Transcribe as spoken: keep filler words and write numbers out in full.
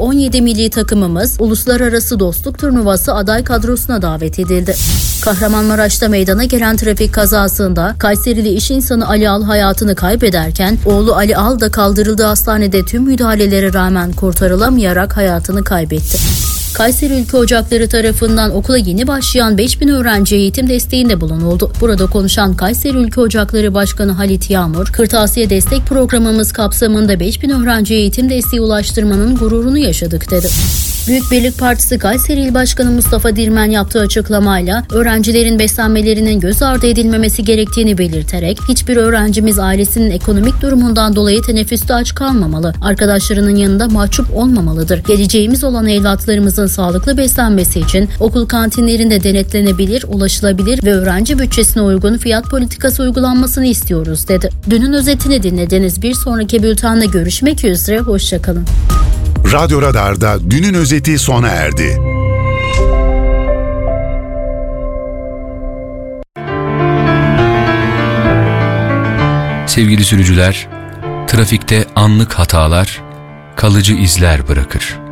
on yedi milli takımımız Uluslararası Dostluk Turnuvası aday kadrosuna davet edildi. Kahramanmaraş'ta meydana gelen trafik kazasında Kayserili iş insanı Ali Al hayatını kaybederken oğlu Ali Al da kaldırıldığı hastanede tüm müdahalelere rağmen kurtarılamayarak hayatını kaybetti. Kayseri Ülke Ocakları tarafından okula yeni başlayan beş bin öğrenciye eğitim desteğinde bulunuldu. Burada konuşan Kayseri Ülke Ocakları Başkanı Halit Yağmur, Kırtasiye Destek Programımız kapsamında beş bin öğrenciye eğitim desteği ulaştırmanın gururunu yaşadık dedi. Büyük Birlik Partisi Kayseri İl Başkanı Mustafa Dirmen yaptığı açıklamayla öğrencilerin beslenmelerinin göz ardı edilmemesi gerektiğini belirterek hiçbir öğrencimiz ailesinin ekonomik durumundan dolayı teneffüste aç kalmamalı, arkadaşlarının yanında mahcup olmamalıdır. Geleceğimiz olan evlatlarımızın sağlıklı beslenmesi için okul kantinlerinde denetlenebilir, ulaşılabilir ve öğrenci bütçesine uygun fiyat politikası uygulanmasını istiyoruz dedi. Dünün özetini dinlediniz. Bir sonraki bültende görüşmek üzere, hoşçakalın. Radyo Radar'da dünün özeti sona erdi. Sevgili sürücüler, trafikte anlık hatalar kalıcı izler bırakır.